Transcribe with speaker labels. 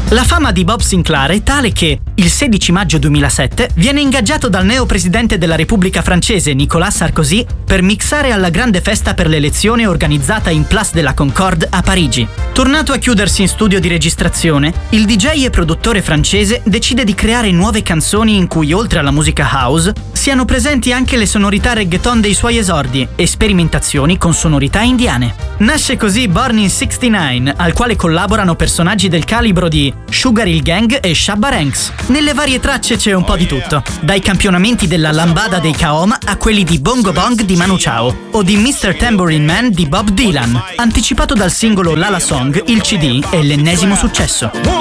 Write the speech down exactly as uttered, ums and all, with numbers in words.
Speaker 1: La fama di Bob Sinclair è tale che, il sedici maggio duemilasette, viene ingaggiato dal neopresidente della Repubblica francese Nicolas Sarkozy per mixare alla grande festa per l'elezione organizzata in Place de la Concorde a Parigi. Tornato a chiudersi in studio di registrazione, il D J e produttore francese decide di creare nuove canzoni in cui, oltre alla musica house, siano presenti anche le sonorità reggaeton dei suoi esordi e sperimentazioni con sonorità indiane. Nasce così Born in sessantanove, al quale collaborano personaggi del calibro di Sugar Hill Gang e Shabba Ranks. Nelle varie tracce c'è un po' di tutto, dai campionamenti della lambada dei Kaoma a quelli di Bongo Bong di Manu Chao o di mister Tambourine Man di Bob Dylan. Anticipato dal singolo Lala Song, il C D è l'ennesimo successo.